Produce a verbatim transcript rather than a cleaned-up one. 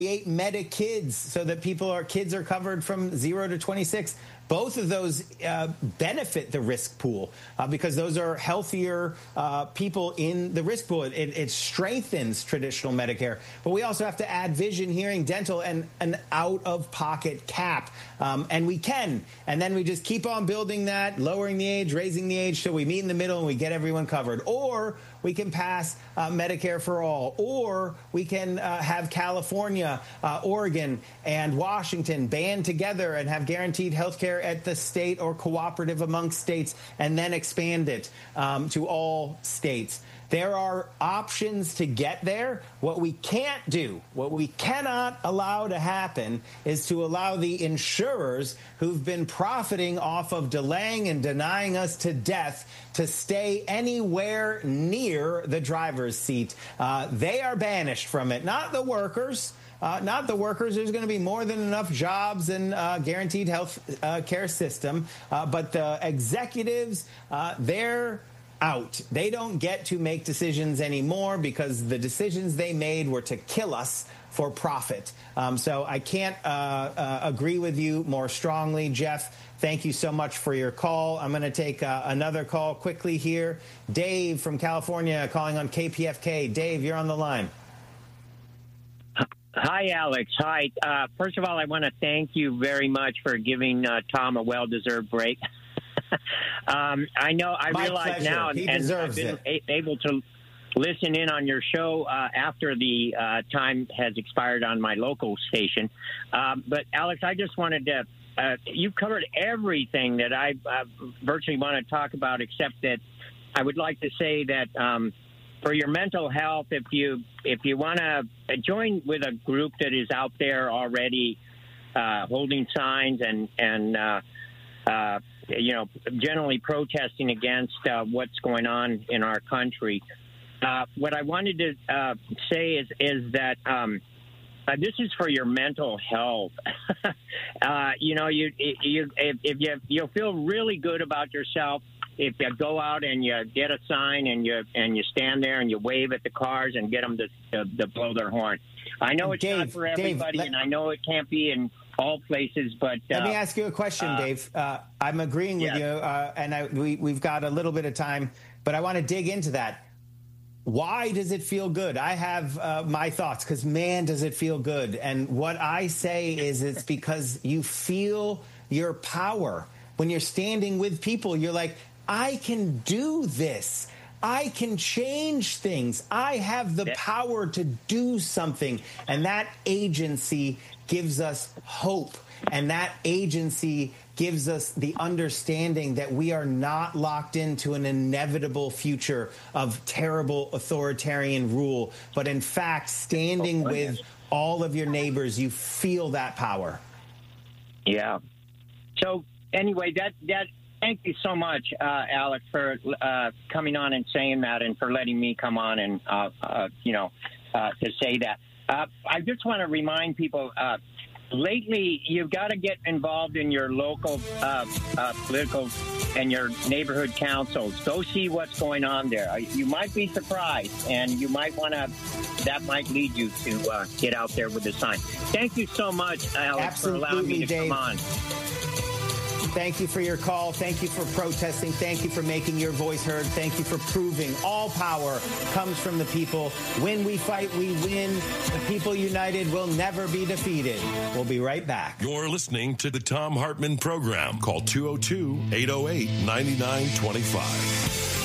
create Medi-Kids so that people are kids are covered from zero to twenty-six. Both of those uh, benefit the risk pool uh, because those are healthier uh, people in the risk pool. It, it strengthens traditional Medicare. But we also have to add vision, hearing, dental, and an out-of-pocket cap. Um, and we can. And then we just keep on building that, lowering the age, raising the age, till we meet in the middle and we get everyone covered. Or we can pass uh, Medicare for all. Or we can uh, have California, uh, Oregon, and Washington band together and have guaranteed health care at the state or cooperative amongst states, and then expand it um, to all states. There are options to get there. What we can't do, what we cannot allow to happen, is to allow the insurers who've been profiting off of delaying and denying us to death to stay anywhere near the driver's seat. Uh, they are banished from it, not the workers. Uh, not the workers. There's going to be more than enough jobs and uh, guaranteed health uh, care system. Uh, but the executives, uh, they're out. They don't get to make decisions anymore because the decisions they made were to kill us for profit. Um, so I can't uh, uh, agree with you more strongly, Jeff. Thank you so much for your call. I'm going to take uh, another call quickly here. Dave from California calling on K P F K. Dave, you're on the line. Hi, Alex. Hi. Uh, first of all, I want to thank you very much for giving uh, Tom a well-deserved break. um, I know I My realize pleasure. now, and, He and deserves I've been it. a- able to listen in on your show uh, after the uh, time has expired on my local station. Um, but, Alex, I just wanted to uh, – you've covered everything that I uh, virtually want to talk about, except that I would like to say that um, – for your mental health, if you if you want to join with a group that is out there already uh, holding signs and and uh, uh, you know generally protesting against uh, what's going on in our country, uh, what I wanted to uh, say is is that um, uh, this is for your mental health. uh, you know, you you if, if you you'll feel really good about yourself if you go out and you get a sign and you and you stand there and you wave at the cars and get them to, to, to blow their horn. I know it's Dave, not for everybody, Dave, let, and I know it can't be in all places, but uh, let me ask you a question, uh, Dave. Uh, I'm agreeing with yes. you, uh, and I, we, we've got a little bit of time, but I want to dig into that. Why does it feel good? I have uh, my thoughts, because, man, does it feel good. And what I say is it's because you feel your power. When you're standing with people, you're like, I can do this. I can change things. I have the power to do something. And that agency gives us hope. And that agency gives us the understanding that we are not locked into an inevitable future of terrible authoritarian rule, but in fact, standing with all of your neighbors, you feel that power. Yeah. So anyway, that that. Thank you so much, uh, Alex, for uh, coming on and saying that, and for letting me come on and, uh, uh, you know, uh, to say that. Uh, I just want to remind people, uh, lately, you've got to get involved in your local uh, uh, political and your neighborhood councils. Go see what's going on there. You might be surprised, and you might want to, that might lead you to uh, get out there with the sign. Thank you so much, Alex, Absolutely, for allowing me to Dave. come on. Thank you for your call. Thank you for protesting. Thank you for making your voice heard. Thank you for proving all power comes from the people. When we fight, we win. The people united will never be defeated. We'll be right back. You're listening to the Thom Hartmann Program. Call two oh two, eight oh eight, nine nine two five.